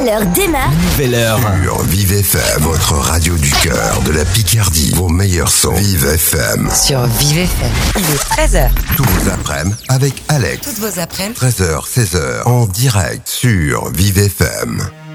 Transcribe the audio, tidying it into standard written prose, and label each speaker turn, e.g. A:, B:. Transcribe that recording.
A: nouvelle heure démarre.
B: Nouvelle heure.
C: Sur Vive FM, votre radio du cœur, de la Picardie. Vos meilleurs sons. Vive FM.
D: Sur Vive FM. Il est 13h.
C: Tous vos après-midi avec Alex.
D: Toutes vos après-midi.
C: 13h, 16h. En direct sur Vive FM.